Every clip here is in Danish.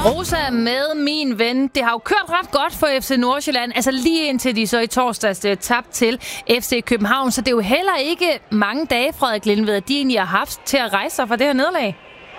Rosa med min ven. Det har jo kørt ret godt for FC Nordsjælland. Altså lige indtil de så i torsdags tabte til FC København. Så det er jo heller ikke mange dage, Frederik Lindved, at de egentlig har haft til at rejse sig fra det her nederlag.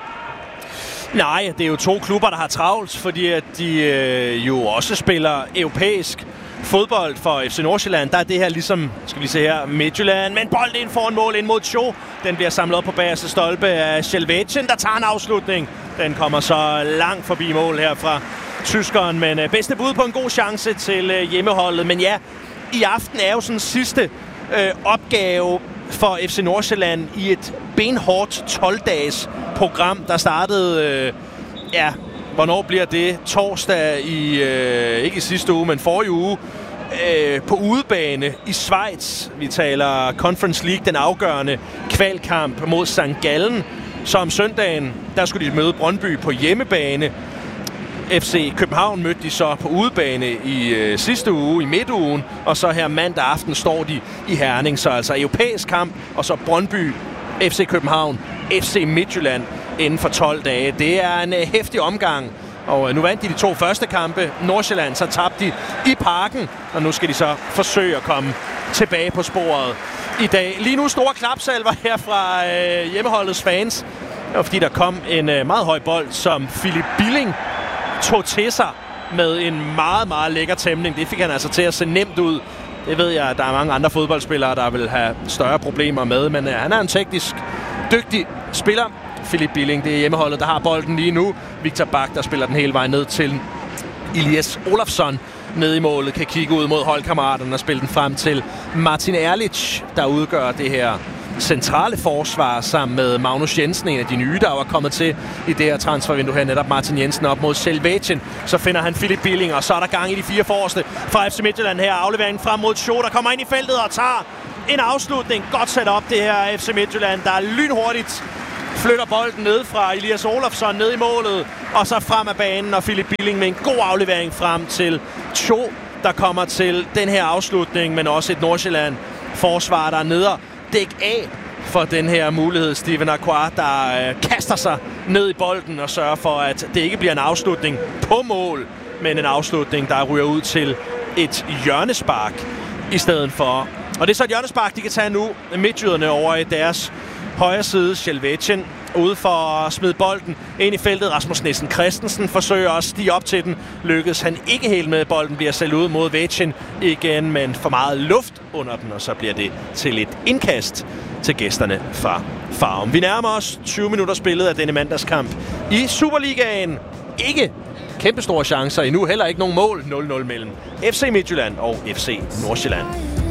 Nej, det er jo to klubber, der har travlt, fordi at de jo også spiller europæisk fodbold for FC Nordsjælland. Der er det her ligesom, skal vi se her, Midtjylland, men bolden ind foran mål ind mod Cho. Den bliver samlet op på bagerste stolpe af Sjælvætjen, der tager en afslutning. Den kommer så langt forbi mål her fra tyskeren, men bedste bud på en god chance til hjemmeholdet. Men ja, i aften er jo sådan sidste opgave for FC Nordsjælland i et benhårdt 12-dages program, der startede, hvornår bliver det? Torsdag i, ikke i sidste uge, men forrige uge, på udebane i Schweiz. Vi taler Conference League, den afgørende kvalkamp mod St. Gallen. Så om søndagen, der skulle de møde Brøndby på hjemmebane. FC København mødte de så på udebane i sidste uge, i midtugen. Og så her mandag aften står de i Herning. Så altså europæisk kamp, og så Brøndby, FC København, FC Midtjylland inden for 12 dage. Det er en heftig omgang. Og nu vandt de to første kampe. Nordsjælland, så tabte de i Parken. Og nu skal de så forsøge at komme tilbage på sporet i dag. Lige nu store klapsalver her fra hjemmeholdets fans. Det var fordi der kom en meget høj bold, som Philip Billing tog til sig med en meget, meget lækker tæmning. Det fik han altså til at se nemt ud. Det ved jeg, at der er mange andre fodboldspillere, der vil have større problemer med. Men han er en teknisk dygtig spiller. Philip Billing, det er hjemmeholdet, der har bolden lige nu. Victor Bak, der spiller den hele vejen ned til Elias Olafsson nede i målet, kan kigge ud mod holdkammeraterne og spille den frem til Martin Erlich, der udgør det her centrale forsvar sammen med Magnus Jensen, en af de nye, der var kommet til i det her transfervindue her, netop Martin Jensen op mod Sjælvætjen. Så finder han Philip Billing, og så er der gang i de 4 forreste fra FC Midtjylland her. Afleveringen frem mod Cho, der kommer ind i feltet og tager en afslutning. Godt sat op det her FC Midtjylland, der er lynhurtigt flytter bolden ned fra Elias Olafsson ned i målet, og så frem af banen, og Philip Billing med en god aflevering frem til Cho, der kommer til den her afslutning, men også et Nordsjælland forsvar, der er nede og dæk af for den her mulighed. Steven Aqua, der kaster sig ned i bolden og sørger for, at det ikke bliver en afslutning på mål, men en afslutning, der ryger ud til et hjørnespark i stedet for. Og det er så et hjørnespark, de kan tage nu, midtjyderne over i deres højre side. Sjælvætjen ude for at smide bolden ind i feltet. Rasmus Nielsen Christensen forsøger at stige op til den. Lykkes han ikke helt med. Bolden bliver sælget ud mod Vætjen igen, men for meget luft under den, og så bliver det til et indkast til gæsterne fra Farum. Vi nærmer os 20 minutter spillet af denne mandagskamp i Superligaen. Ikke kæmpe store chancer endnu, heller ikke nogen mål. 0-0 mellem FC Midtjylland og FC Nordsjælland.